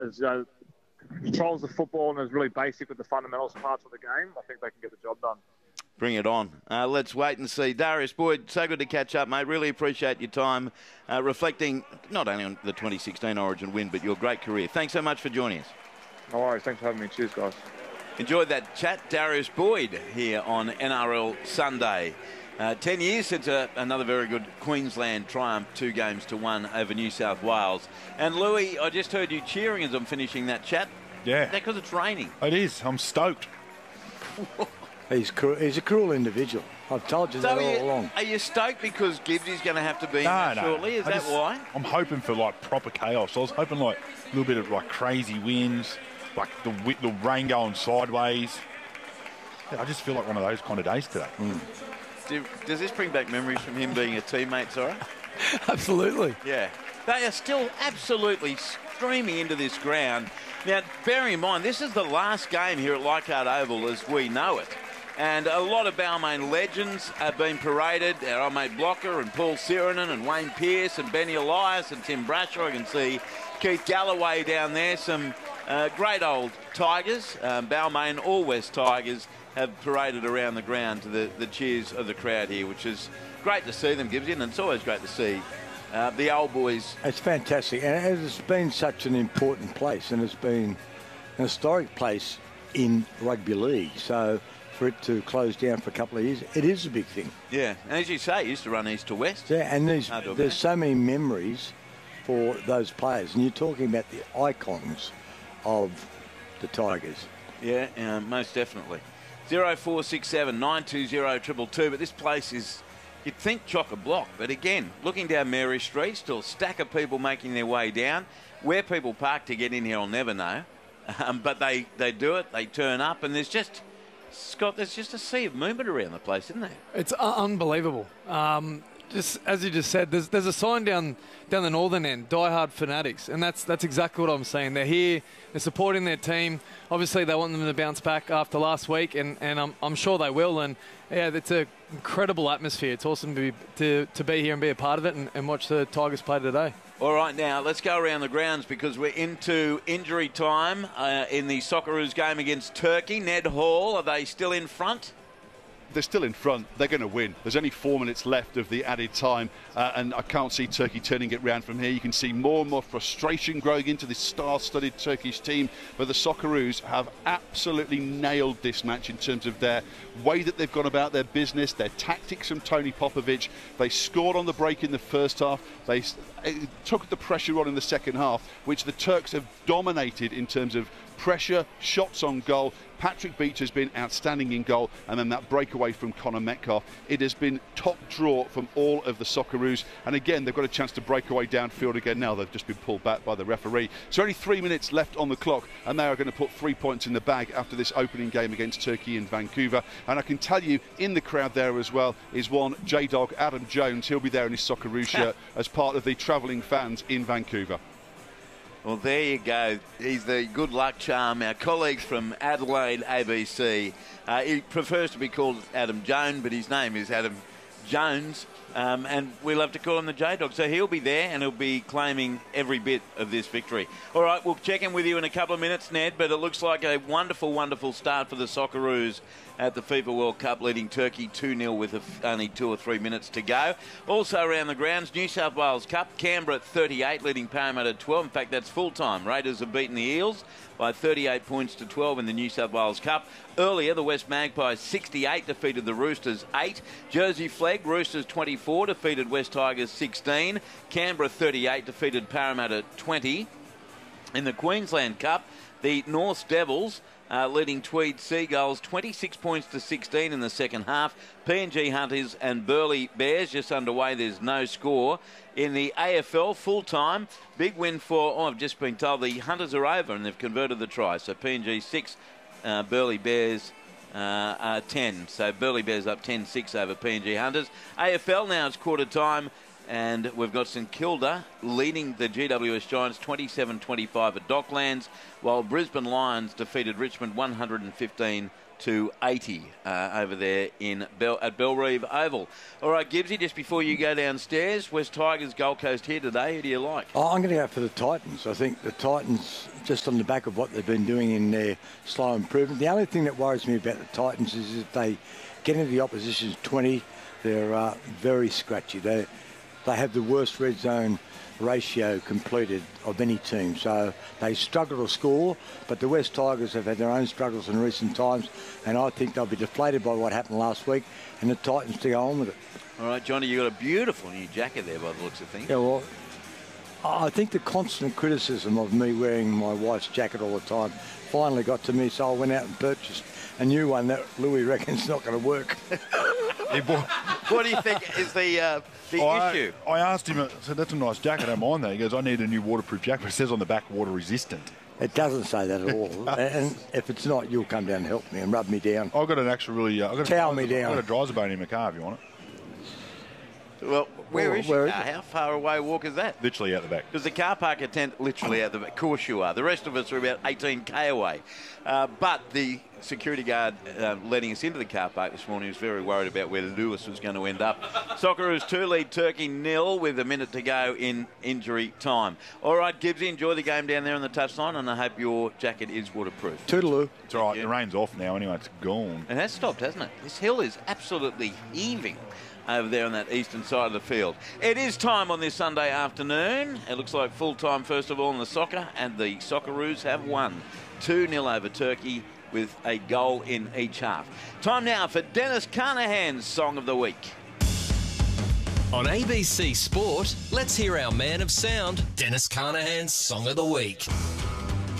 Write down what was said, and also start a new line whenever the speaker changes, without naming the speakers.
as controls the football and is really basic with the fundamentals parts of the game, I think they can get the job done.
Bring it on. Let's wait and see. Darius Boyd, so good to catch up, mate. Really appreciate your time reflecting not only on the 2016 Origin win, but your great career. Thanks so much for joining us.
No worries. Thanks for having me. Cheers, guys.
Enjoyed that chat. Darius Boyd here on NRL Sunday. 10 years since another very good Queensland triumph, 2-1 over New South Wales. And Louis, I just heard you cheering as I'm finishing that chat.
Yeah.
Is that because it's raining?
It is. I'm stoked.
He's a cruel individual. I've told you that all along.
Are you stoked because Gibbs is going to have to be in that shortly? Is that why?
I'm hoping for like proper chaos. I was hoping like a little bit of like crazy winds, like the rain going sideways. Yeah, I just feel like one of those kind of days today.
Does this bring back memories from him being a teammate, Zora?
Absolutely.
Yeah. They are still absolutely streaming into this ground. Now, bear in mind, this is the last game here at Leichhardt Oval as we know it. And a lot of Balmain legends have been paraded. Our old mate Blocker and Paul Sirenen and Wayne Pearce and Benny Elias and Tim Brasher. I can see Keith Galloway down there. Some great old Tigers. Balmain, all West Tigers have paraded around the ground to the cheers of the crowd here, which is great to see them, Gibbsy, and it's always great to see the old boys.
It's fantastic, and it's been such an important place, and it's been an historic place in rugby league. So for it to close down for a couple of years, it is a big thing.
Yeah, and as you say, it used to run east to west.
Yeah, and there's so many memories for those players, and you're talking about the icons of the Tigers.
Yeah, most definitely. 0467 920 222, but this place is, you'd think chock-a-block, but again, looking down Mary Street, still a stack of people making their way down. Where people park to get in here, I'll never know. But they do it, they turn up, and there's just, Scott, there's just a sea of movement around the place, isn't there?
It's unbelievable. Just as you just said, there's a sign down the northern end, Die Hard Fanatics, and that's exactly what I'm saying. They're here, they're supporting their team. Obviously, they want them to bounce back after last week, and I'm sure they will. And yeah, it's an incredible atmosphere. It's awesome to be here and be a part of it and watch the Tigers play today.
All right, now let's go around the grounds because we're into injury time in the Socceroos game against Turkey. Ned Hall, are they still in front?
They're still in front. They're going to win. There's only 4 minutes left of the added time, and I can't see Turkey turning it round from here. You can see more and more frustration growing into this star-studded Turkish team, but the Socceroos have absolutely nailed this match in terms of their way that they've gone about their business, their tactics from Tony Popovic. They scored on the break in the first half. They took the pressure on in the second half, which the Turks have dominated in terms of pressure, shots on goal. Patrick Beach has been outstanding in goal, and then that breakaway from Connor Metcalf. It has been top draw from all of the Socceroos, and again they've got a chance to break away downfield again. Now they've just been pulled back by the referee. So only 3 minutes left on the clock, and they are going to put 3 points in the bag after this opening game against Turkey in Vancouver. And I can tell you, in the crowd there as well is one J-Dog, Adam Jones. He'll be there in his Socceroos shirt as part of the travelling fans in Vancouver.
Well, there you go. He's the good luck charm. Our colleagues from Adelaide ABC. He prefers to be called Adam Jones, but his name is Adam Jones. And we love to call him the J-Dog. So he'll be there and he'll be claiming every bit of this victory. All right, we'll check in with you in a couple of minutes, Ned, but it looks like a wonderful, wonderful start for the Socceroos at the FIFA World Cup, leading Turkey 2-0 with only 2 or 3 minutes to go. Also around the grounds, New South Wales Cup, Canberra at 38, leading Parramatta 12. In fact, that's full-time. Raiders have beaten the Eels by 38 points to 12 in the New South Wales Cup. Earlier, the West Magpies 68 defeated the Roosters 8. Jersey Flegg, Roosters 24 defeated West Tigers 16. Canberra 38 defeated Parramatta 20. In the Queensland Cup, the North Devils leading Tweed Seagulls 26 points to 16 in the second half. PNG Hunters and Burleigh Bears just underway. There's no score. In the AFL full-time, big win for, I've just been told the Hunters are over and they've converted the try. So PNG 6, Burleigh Bears 10. So Burleigh Bears up 10-6 over PNG Hunters. AFL now, it's quarter time. And we've got St Kilda leading the GWS Giants 27-25 at Docklands, while Brisbane Lions defeated Richmond 115-80 over there at Bellerive Oval. All right, Gibbsy, just before you go downstairs, West Tigers, Gold Coast here today. Who do you like?
I'm going to go for the Titans. I think the Titans, just on the back of what they've been doing in their slow improvement. The only thing that worries me about the Titans is if they get into the opposition's 20, they're very scratchy. They have the worst red zone ratio completed of any team, so they struggle to score, but the West Tigers have had their own struggles in recent times, and I think they'll be deflated by what happened last week, and the Titans to go on with it.
All right, Johnny, you got a beautiful new jacket there by the looks of things.
Yeah, well, I think the constant criticism of me wearing my wife's jacket all the time finally got to me, so I went out and purchased a new one that Louis reckons not going to work.
What do you think is the issue?
I asked him, I said, that's a nice jacket, I don't mind that. He goes, I need a new waterproof jacket. It says on the back, water resistant.
It doesn't say that at all. And if it's not, you'll come down and help me and rub me down.
I've got an actual really...
Towel me down.
I've got a dryzer bone in my car if you want it.
Well, where is your car? How far away a walk is that?
Literally out the back.
Because the car park attend literally out the back. Of course you are. The rest of us are about 18k away. But the security guard letting us into the car park this morning was very worried about where Lewis was going to end up. Socceroos 2 lead Turkey 0 with a minute to go in injury time. All right, Gibbsy, enjoy the game down there on the touchline, and I hope your jacket is waterproof.
Toodaloo.
It's all right. Yeah. The rain's off now anyway. It's gone.
It has stopped, hasn't it? This hill is absolutely heaving over there on that eastern side of the field. It is time on this Sunday afternoon. It looks like full time first of all in the soccer, and the Socceroos have won 2-0 over Turkey with a goal in each half. Time now for Dennis Carnahan's Song of the Week.
On ABC Sport, let's hear our man of sound, Dennis Carnahan's Song of the Week.